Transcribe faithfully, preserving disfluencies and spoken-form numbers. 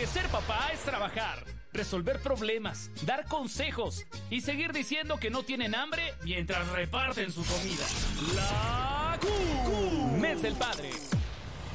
Porque ser papá es trabajar, resolver problemas, dar consejos y seguir diciendo que no tienen hambre mientras reparten su comida. La Q. Mes del Padre.